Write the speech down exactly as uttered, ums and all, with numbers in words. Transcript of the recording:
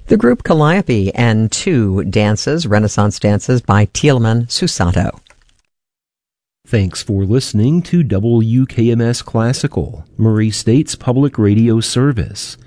The group Calliope and two dances, Renaissance dances by Tieleman Susato. Thanks for listening to W K M S Classical, Murray State's public radio service.